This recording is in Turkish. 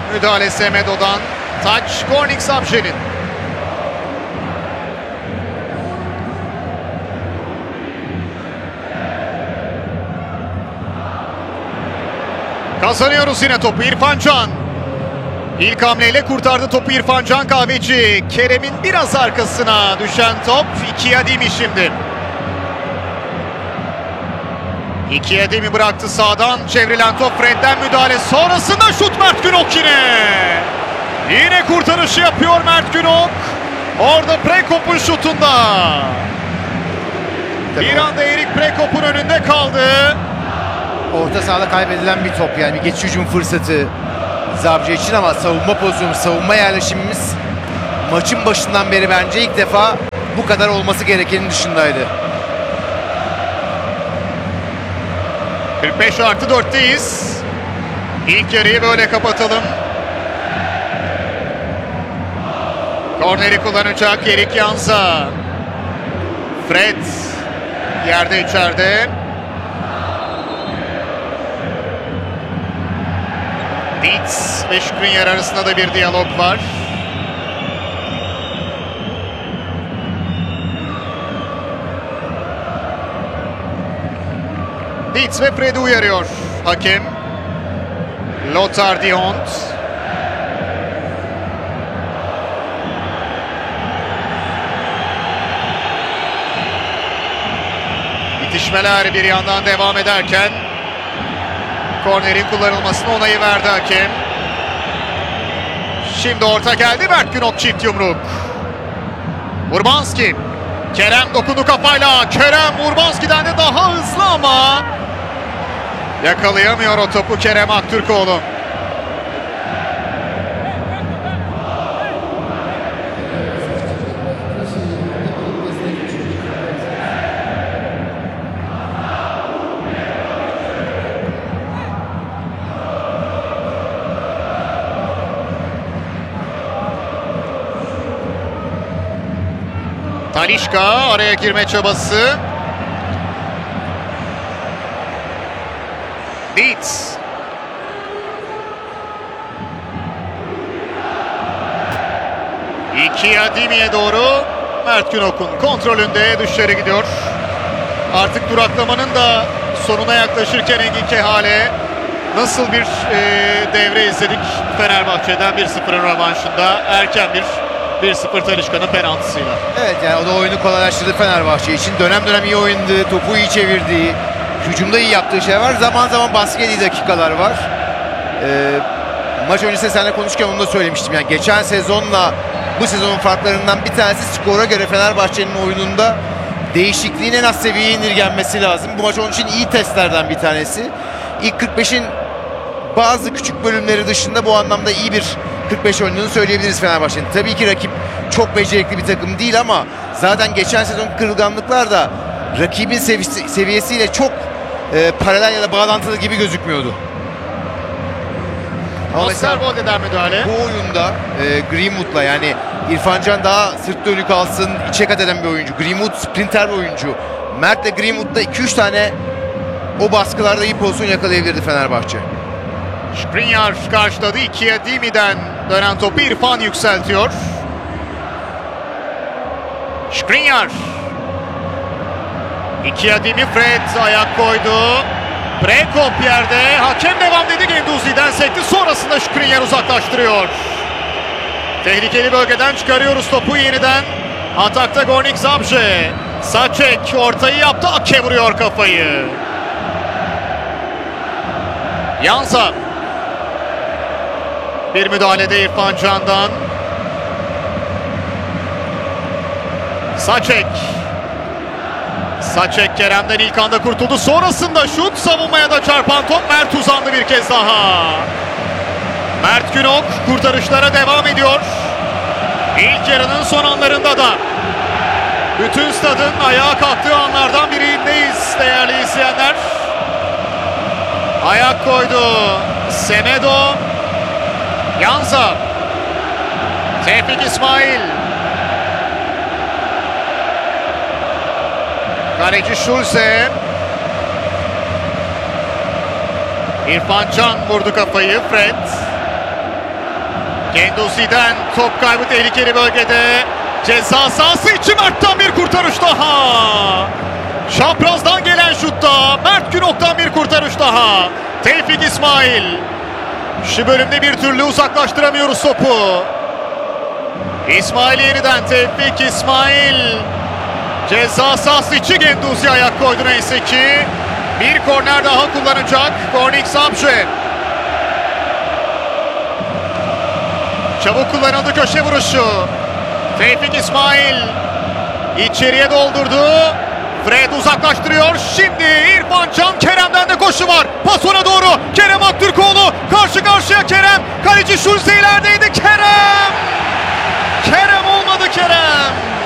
Müdahale Semedo'dan. Taç Kornik Sabje'nin. Kazanıyoruz yine topu İrfan Can. İlk hamleyle kurtardı topu İrfan Can Kahveci. Kerem'in biraz arkasına düşen top 2 Adimi şimdi. 2 Adimi bıraktı sağdan. Çevrilen top Fred'den müdahale. Sonrasında şut Mert Günok yine. Yine kurtarışı yapıyor Mert Günok. Orada Prekop'un şutunda. Bir anda Erik Prekop'un önünde kaldı. Orta sahada kaybedilen bir top, yani bir geçiş hücum fırsatı Zabce için, ama savunma pozisyonu, savunma yerleşimimiz maçın başından beri bence ilk defa bu kadar olması gerekenin dışındaydı. 45+4'teyiz. İlk yarıyı böyle kapatalım. Korneri kullanacak Erik Yanza. Fred yerde içeride. Dietz ve Skriniar arasında da bir diyalog var. Dietz ve Fred'i uyarıyor hakem. Lothar Dihont. İtişmeler bir yandan devam ederken kornerin kullanılmasına onayı verdi hakem. Şimdi orta geldi. Mert Günok çift yumruk. Urbanski. Kerem dokundu kafayla. Kerem Urbanski'den de daha hızlı ama yakalayamıyor o topu Kerem Aktürkoğlu. Talişka araya girme çabası. Dietz. İki Adimi'ye doğru Mert Günok'un kontrolünde dışarı gidiyor. Artık duraklamanın da sonuna yaklaşırken Engin Kehale nasıl bir devre izledik Fenerbahçe'den 1-0'ın rövanşında erken bir 1-0 Talişka'nın penaltısıyla. Evet, yani o da oyunu kolaylaştırdı Fenerbahçe için. Dönem dönem iyi oynadı, topu iyi çevirdiği, hücumda iyi yaptığı şey var. Zaman zaman baskı yediği dakikalar var. Maç öncesinde seninle konuşurken onu da söylemiştim. Yani geçen sezonla bu sezonun farklarından bir tanesi, skora göre Fenerbahçe'nin oyununda değişikliğin en az seviyeye indirgenmesi lazım. Bu maç onun için iyi testlerden bir tanesi. İlk 45'in bazı küçük bölümleri dışında bu anlamda iyi bir 45 oynadığını söyleyebiliriz Fenerbahçe'nin. Tabii ki rakip çok becerikli bir takım değil ama zaten geçen sezon kırılganlıklar da rakibin seviyesiyle çok paralel ya da bağlantılı gibi gözükmüyordu. Ama Osterwolde'den müdahale. bu oyunda Greenwood'la, yani İrfan Can daha sırt dönük kalsın, içe kat eden bir oyuncu. Greenwood sprinter bir oyuncu. Mert'le Greenwood'da 2-3 tane o baskılarda iyi pozisyon yakalayabilirdi Fenerbahçe. Skriniar karşıladı. 2 Adimi'den dönen topu İrfan yükseltiyor. Skriniar. 2 Adimi, Fred ayak koydu. Prekop yerde. Hakem devam dedi. Genduzi'den sekti. Sonrasında Skriniar uzaklaştırıyor. Tehlikeli bölgeden çıkarıyoruz topu yeniden. Atakta Kornik Zabje. Saçek ortayı yaptı. Ake vuruyor kafayı. Yanza. Bir müdahalede İrfan Can'dan. Saçek. Saçek Kerem'den ilk anda kurtuldu. Sonrasında şut, savunmaya da çarpan top. Mert uzandı bir kez daha. Mert Günok kurtarışlara devam ediyor. İlk yarının son anlarında da bütün stadın ayağa kalktığı anlardan birindeyiz değerli izleyenler. Ayak koydu Semedo. Yanza. Tevfik İsmail. Kaleci Schulze. İrfan Can vurdu kafayı. Fred. Genduzi'den top kaybı tehlikeli bölgede. Ceza sahası içi Mert'ten bir kurtarış daha. Çaprazdan gelen şutta Mert Günok'tan bir kurtarış daha. Tevfik İsmail. Şu bölümde bir türlü uzaklaştıramıyoruz topu. İsmail yeniden Tevfik İsmail. Ceza sahası içi Genduzi ayak koydu neyse ki. Bir korner daha kullanacak Kornik Sapşe. Çabuk kullanıldı köşe vuruşu. Tevfik İsmail içeriye doldurdu. Fred uzaklaştırıyor. Şimdi İrfan Can Kerem'den de koşu var. Pas ona doğru. Kerem Aktürkoğlu karşı karşıya Kerem. Kaleci Şulse ilerideydi. Kerem olmadı Kerem.